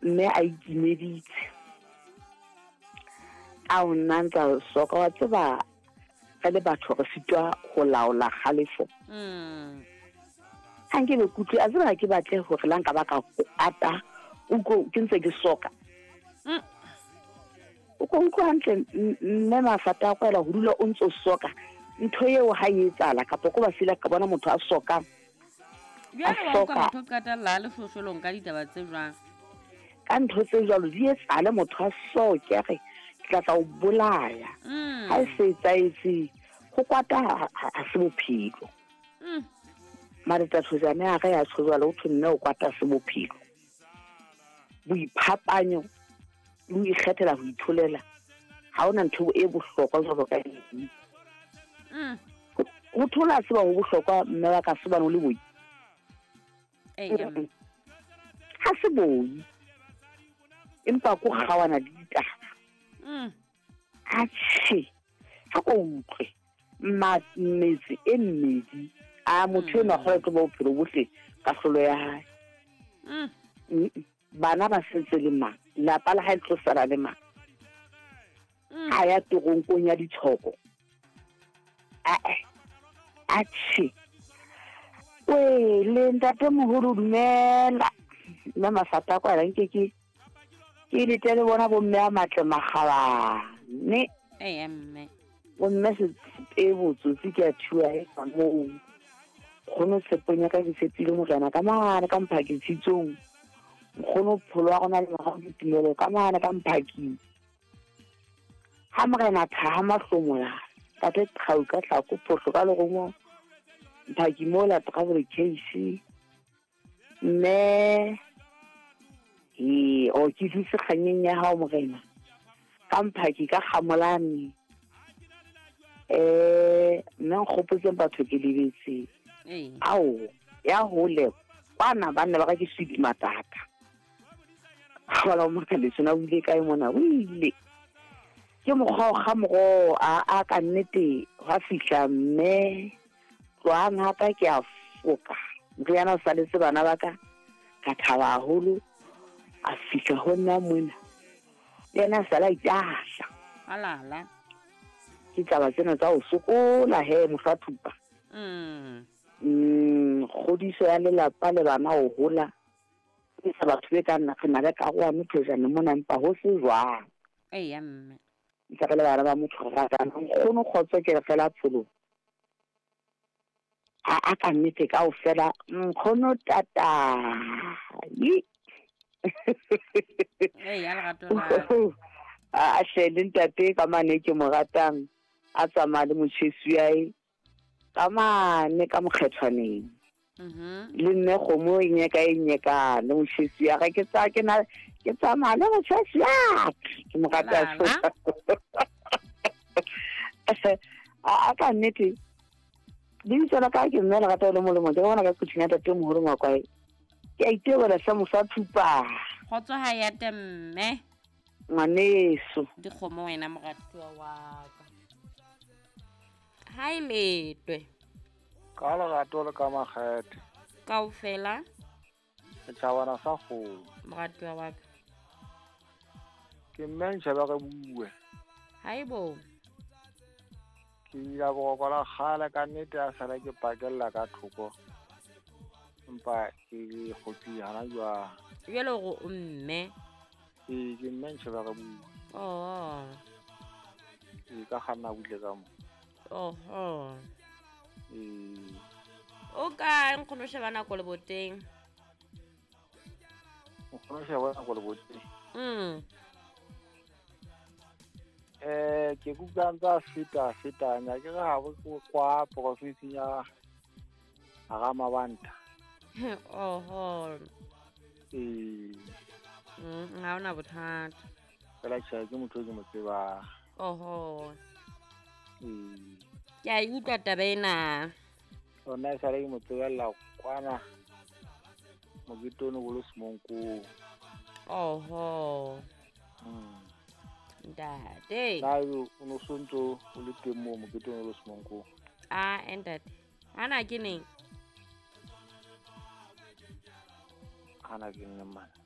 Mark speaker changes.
Speaker 1: mme a itimeditse a o nna soka wa tseba ka le batho re sitwa go laola kgalefo ha nke be kutlwe a tseba ke batle gore la nka ba ka go ata o ke ntse ke soka o ko hantle mme Mafata a kwela go dula o ntse o soka ntho eo ha e etsala ka go ba sila ka bona motho a soka
Speaker 2: Jwale wa utlwa motho ka tla le hlohlolong ka ditaba tse jwang
Speaker 1: ka ntho tse jalo di etsale motho a soke re tla o bolaya ha se tsaetse go kwata a se bophelo mare tatshotsane a ga ya tshwala o tshwanne o kwata se bophelo boiphapanyo le ikgethela go itholela ha ona ntho e bohlokwa jwalo ka eng o thola se ba go bohlokwa mme wa ka se ba no le boi ha se boi empa go kgawana di ditaba ha go utlwe metsi e mmedi a motho ena go tlo ba bophelo bohle ka hlolo ya hae bana ba sentse le mang lapa la hae tlo sala le mang ha ya toronkong ya ditshoko le ntate moholo dumela nna Mafata kwa la ke le tele bona bo mme a matle magabane
Speaker 2: mme
Speaker 1: bo mme se botsotsi ke a thuwa e ka mo gono seponya ka disetile mo kana ka maana ka mphakitsitsong gono pholo wa gona le ga ditumelo ka maana ka mphaki ha morena tha mahlomola ka te tlhau ka tla go photlo ka le go mo mphaki mo la travel case mme o ke dutse kganyeng ya hao morena ka mphaki ka gamolane nna nkgopotse batho ke lebetse ao ya hole bana ba nne ba ka ke sweet matata wala mo ka letsona o ile kae mona o ile ke mokgwa ga mogo a ka nnete ga fihla mme tloang haka ke a foka riana sa letse bana ba ka thaba haholo a fihla ho nna mona yena sala itahla
Speaker 2: alala
Speaker 1: ke taba tsena tsa o sokola he Mofatupa godiso ya lelapa le bana o hola ke sa batho be ka nna ke na le ka go a motlhojane mona mpa ho se jwang
Speaker 2: mme
Speaker 1: ke le bana ba motho ga ka gono khotso ke fela pholo a ka nnete ka o fela nkgono tata
Speaker 2: lerato la
Speaker 1: a shele ntate ka mane ke mo ratang a tsamaya le motšhesi yae ka mane ka mokgethwaneng le nne kgomo e nyeka le motšhesi ya ga ke tsamaya le motšhesi ya ke mo rata a ka nnete di tsela ka ke nna le rata le molemo ke bona ka kuthinya tate moholo makwae ke a itebela sa Mofatupa
Speaker 2: khotso ha ya temme
Speaker 1: ngwaneso
Speaker 2: dikgomo wena moratuwa wa ka hai letwe
Speaker 3: ka lerato le ka makgethe
Speaker 2: kaofela
Speaker 3: setšhabana sa kgolo
Speaker 2: moratuwa wa ka
Speaker 3: ke mmentšha ba ge bue
Speaker 2: haibo
Speaker 3: ke ila bogoko la kgale ka nnete a sala ke pakelela ka thoko empa ke kgotsi hana jwa
Speaker 2: jwale go o mme
Speaker 3: ke mmentšha ba ge bue ka kganna butle ka mo
Speaker 2: o ka nkgono sheba nako le boteng
Speaker 3: nkgono sheba nako le boteng ke kutlantsa fetanya ke ga bo kwa province ya ga Mabanta
Speaker 2: ga ona bothata
Speaker 3: fela tšha ke motho ke mo tseba
Speaker 2: ke a utlwa taba ena
Speaker 3: ona e sale ke mo tsebella kwana moketone go le semonko
Speaker 2: ntate
Speaker 3: nayo o no sontso o le teng mo moketone go le semonko
Speaker 2: ntate ana ke neng
Speaker 3: ana ke neng man